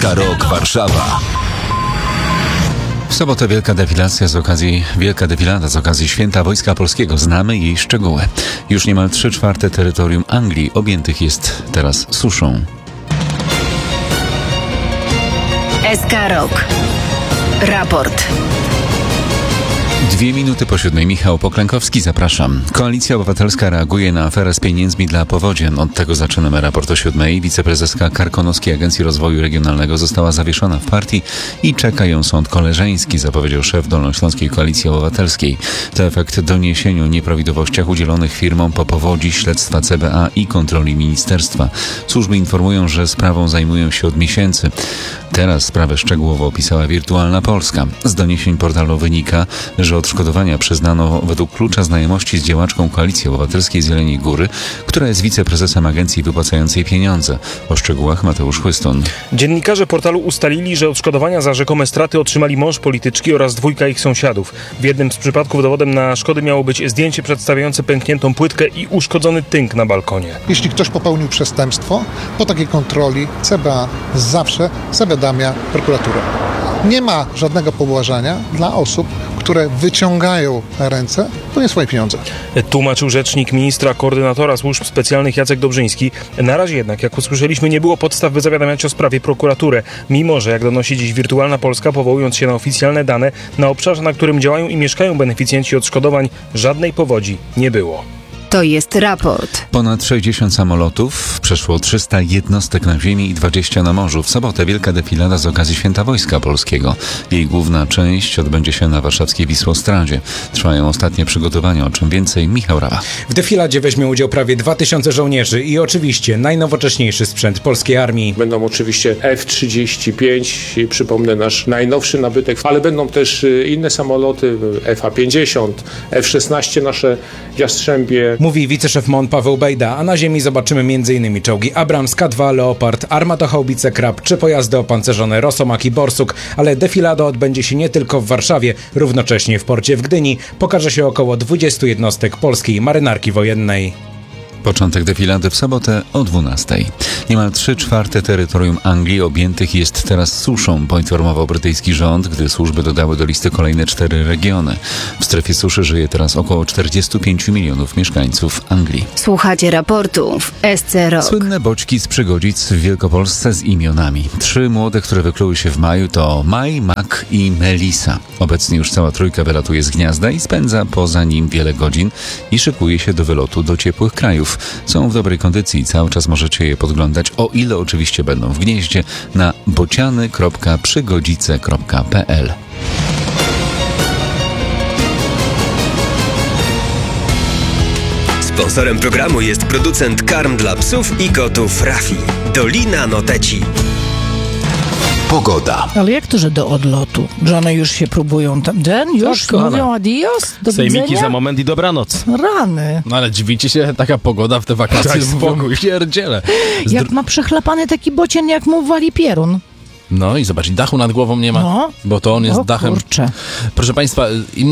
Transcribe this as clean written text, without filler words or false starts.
SK Rok Warszawa. W sobotę wielka defilada z okazji Święta Wojska Polskiego. Znamy jej szczegóły. Już niemal 3/4 terytorium Anglii objętych jest teraz suszą. SK Rok. Raport. 2 minuty po 7. Michał Poklękowski, zapraszam. Koalicja Obywatelska reaguje na aferę z pieniędzmi dla powodzian. Od tego zaczynamy raport o 7. Wiceprezeska Karkonoskiej Agencji Rozwoju Regionalnego została zawieszona w partii i czeka ją sąd koleżeński, zapowiedział szef Dolnośląskiej Koalicji Obywatelskiej. To efekt doniesień o nieprawidłowościach udzielonych firmom po powodzi, śledztwa CBA i kontroli ministerstwa. Służby informują, że sprawą zajmują się od miesięcy. Teraz sprawę szczegółowo opisała Wirtualna Polska. Z doniesień portalu wynika, że odszkodowania przyznano według klucza znajomości z działaczką Koalicji Obywatelskiej z Jeleniej Góry, która jest wiceprezesem agencji wypłacającej pieniądze. O szczegółach Mateusz Chłystun. Dziennikarze portalu ustalili, że odszkodowania za rzekome straty otrzymali mąż polityczki oraz 2 ich sąsiadów. W jednym z przypadków dowodem na szkody miało być zdjęcie przedstawiające pękniętą płytkę i uszkodzony tynk na balkonie. Jeśli ktoś popełnił przestępstwo, po takiej kontroli CBA zawsze zawiadamia prokuraturę. Nie ma żadnego pobłażania dla osób, które wyciągają na ręce po nie swoje pieniądze. Tłumaczył rzecznik ministra koordynatora służb specjalnych Jacek Dobrzyński. Na razie jednak, jak usłyszeliśmy, nie było podstaw, by zawiadamiać o sprawie prokuraturę. Mimo że, jak donosi dziś Wirtualna Polska, powołując się na oficjalne dane, na obszarze, na którym działają i mieszkają beneficjenci odszkodowań, żadnej powodzi nie było. To jest raport. Ponad 60 samolotów, przeszło 300 jednostek na ziemi i 20 na morzu. W sobotę wielka defilada z okazji Święta Wojska Polskiego. Jej główna część odbędzie się na warszawskiej Wisłostradzie. Trwają ostatnie przygotowania, o czym więcej Michał Rawa. W defiladzie weźmie udział prawie 2000 żołnierzy i oczywiście najnowocześniejszy sprzęt polskiej armii. Będą oczywiście F-35, przypomnę nasz najnowszy nabytek, ale będą też inne samoloty, F-50, F-16, nasze Jastrzębie. Mówi wiceszef MON Paweł Bejda, a na ziemi zobaczymy m.in. czołgi Abrams, K2, Leopard, armatochaubice Krab czy pojazdy opancerzone Rosomak i Borsuk, ale defilada odbędzie się nie tylko w Warszawie, równocześnie w porcie w Gdyni pokaże się około 20 jednostek polskiej marynarki wojennej. Początek defilady w sobotę o 12. Niemal 3/4 terytorium Anglii objętych jest teraz suszą, poinformował brytyjski rząd, gdy służby dodały do listy kolejne 4 regiony. W strefie suszy żyje teraz około 45 milionów mieszkańców Anglii. Słuchacie raportu w SC Rok. Słynne boczki z Przygodzic w Wielkopolsce z imionami. 3 młode, które wykluły się w maju, to Maj, Mak i Melisa. Obecnie już cała trójka wylatuje z gniazda i spędza poza nim wiele godzin i szykuje się do wylotu do ciepłych krajów. Są w dobrej kondycji i cały czas możecie je podglądać, o ile oczywiście będą w gnieździe, na bociany.przygodzice.pl. Sponsorem programu jest producent karm dla psów i kotów Rafi. Dolina Noteci. Pogoda. Ale jak to, że do odlotu? Że one już się próbują tam... Już kochana. mówią adios? Do Sejmiki widzenia? za moment i dobranoc. Rany. No ale dziwicie się, taka pogoda w te wakacje. Daj spokój. Pierdziele. Jak ma przechlapany taki bocian, jak mu wali pierun. No i zobacz, dachu nad głową nie ma, No. bo to on jest O dachem. kurczę. Proszę Państwa,